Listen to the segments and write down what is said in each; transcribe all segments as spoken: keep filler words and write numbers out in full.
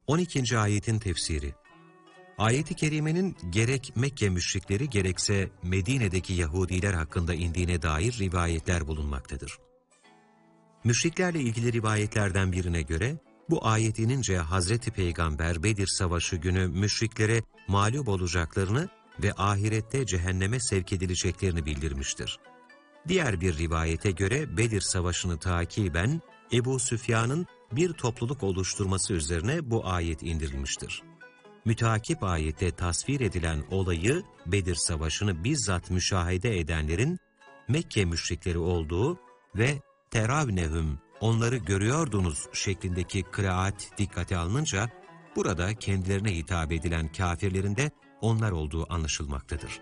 on ikinci ayetin tefsiri. Ayet-i kerimenin gerek Mekke müşrikleri gerekse Medine'deki Yahudiler hakkında indiğine dair rivayetler bulunmaktadır. Müşriklerle ilgili rivayetlerden birine göre, bu ayet inince Hazreti Peygamber Bedir Savaşı günü müşriklere mağlup olacaklarını ve ahirette cehenneme sevk edileceklerini bildirmiştir. Diğer bir rivayete göre Bedir Savaşı'nı takiben Ebu Süfyan'ın bir topluluk oluşturması üzerine bu ayet indirilmiştir. Müteakip ayette tasvir edilen olayı Bedir Savaşı'nı bizzat müşahede edenlerin Mekke müşrikleri olduğu ve teravnehum, onları görüyordunuz şeklindeki kıraat dikkate alınınca burada kendilerine hitap edilen kafirlerin de onlar olduğu anlaşılmaktadır.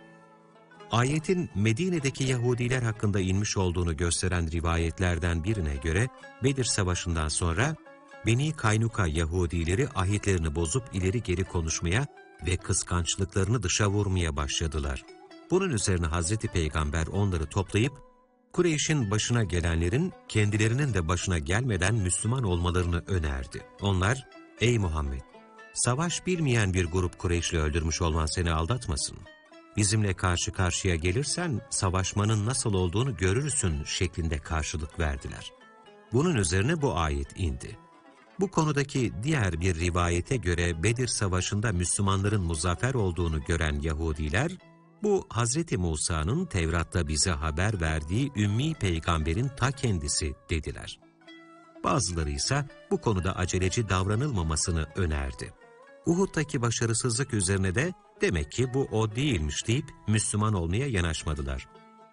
Ayetin Medine'deki Yahudiler hakkında inmiş olduğunu gösteren rivayetlerden birine göre Bedir Savaşı'ndan sonra Beni Kaynuka Yahudileri ahitlerini bozup ileri geri konuşmaya ve kıskançlıklarını dışa vurmaya başladılar. Bunun üzerine Hazreti Peygamber onları toplayıp Kureyş'in başına gelenlerin kendilerinin de başına gelmeden Müslüman olmalarını önerdi. Onlar, ''Ey Muhammed, savaş bilmeyen bir grup Kureyşli öldürmüş olman seni aldatmasın. Bizimle karşı karşıya gelirsen savaşmanın nasıl olduğunu görürsün.'' şeklinde karşılık verdiler. Bunun üzerine bu ayet indi. Bu konudaki diğer bir rivayete göre Bedir Savaşı'nda Müslümanların muzaffer olduğunu gören Yahudiler, bu Hazreti Musa'nın Tevrat'ta bize haber verdiği ümmi peygamberin ta kendisi dediler. Bazıları ise bu konuda aceleci davranılmamasını önerdi. Uhud'daki başarısızlık üzerine de demek ki bu o değilmiş deyip Müslüman olmaya yanaşmadılar.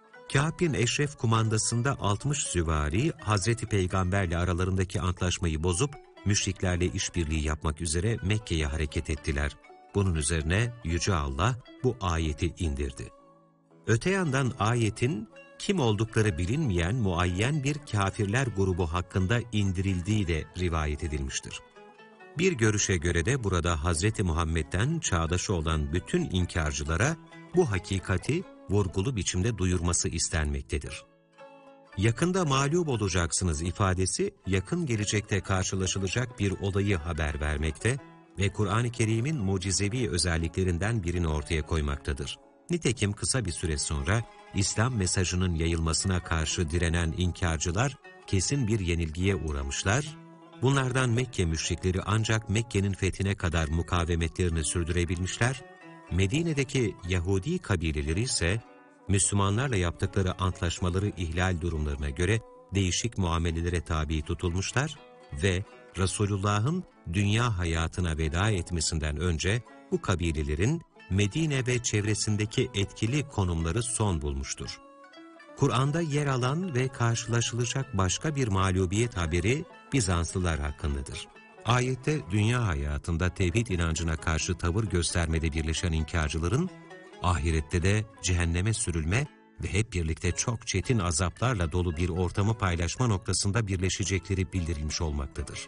Kâb bin Eşref kumandasında altmış süvari Hazreti Peygamberle aralarındaki antlaşmayı bozup müşriklerle işbirliği yapmak üzere Mekke'ye hareket ettiler. Bunun üzerine Yüce Allah bu ayeti indirdi. Öte yandan ayetin kim oldukları bilinmeyen muayyen bir kafirler grubu hakkında indirildiği de rivayet edilmiştir. Bir görüşe göre de burada Hazreti Muhammed'den çağdaşı olan bütün inkarcılara bu hakikati vurgulu biçimde duyurması istenmektedir. Yakında mağlup olacaksınız ifadesi yakın gelecekte karşılaşılacak bir olayı haber vermekte ve Kur'an-ı Kerim'in mucizevi özelliklerinden birini ortaya koymaktadır. Nitekim kısa bir süre sonra İslam mesajının yayılmasına karşı direnen inkarcılar kesin bir yenilgiye uğramışlar. Bunlardan Mekke müşrikleri ancak Mekke'nin fethine kadar mukavemetlerini sürdürebilmişler. Medine'deki Yahudi kabileleri ise Müslümanlarla yaptıkları antlaşmaları ihlal durumlarına göre değişik muamelelere tabi tutulmuşlar ve Resulullah'ın dünya hayatına veda etmesinden önce bu kabilelerin Medine ve çevresindeki etkili konumları son bulmuştur. Kur'an'da yer alan ve karşılaşılacak başka bir mağlubiyet haberi Bizanslılar hakkındadır. Ayette dünya hayatında tevhid inancına karşı tavır göstermede birleşen inkarcıların, ahirette de cehenneme sürülme ve hep birlikte çok çetin azaplarla dolu bir ortamı paylaşma noktasında birleşecekleri bildirilmiş olmaktadır.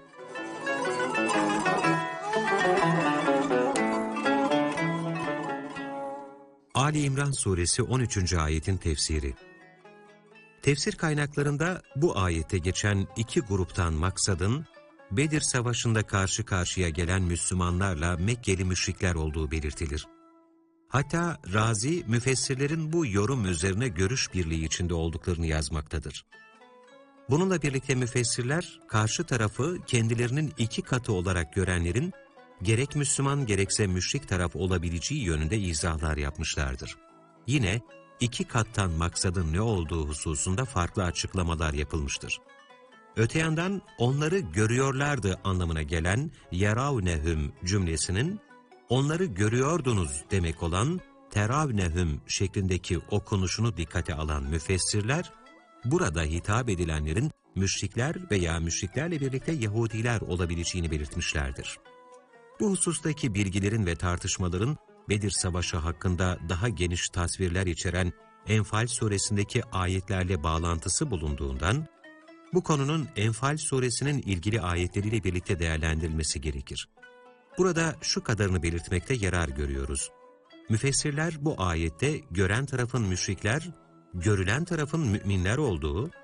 Ali İmran Suresi on üçüncü ayetin tefsiri. Tefsir kaynaklarında bu ayette geçen iki gruptan maksadın, Bedir Savaşı'nda karşı karşıya gelen Müslümanlarla Mekkeli müşrikler olduğu belirtilir. Hatta Razi, müfessirlerin bu yorum üzerine görüş birliği içinde olduklarını yazmaktadır. Bununla birlikte müfessirler, karşı tarafı kendilerinin iki katı olarak görenlerin, gerek Müslüman gerekse müşrik taraf olabileceği yönünde izahlar yapmışlardır. Yine, iki kattan maksadın ne olduğu hususunda farklı açıklamalar yapılmıştır. Öte yandan onları görüyorlardı anlamına gelen yeravnehum cümlesinin onları görüyordunuz demek olan teravnehum şeklindeki okunuşunu dikkate alan müfessirler, burada hitap edilenlerin müşrikler veya müşriklerle birlikte Yahudiler olabileceğini belirtmişlerdir. Bu husustaki bilgilerin ve tartışmaların Bedir Savaşı hakkında daha geniş tasvirler içeren Enfal suresindeki ayetlerle bağlantısı bulunduğundan, bu konunun Enfal suresinin ilgili ayetleriyle birlikte değerlendirilmesi gerekir. Burada şu kadarını belirtmekte yarar görüyoruz. Müfessirler bu ayette gören tarafın müşrikler, görülen tarafın müminler olduğu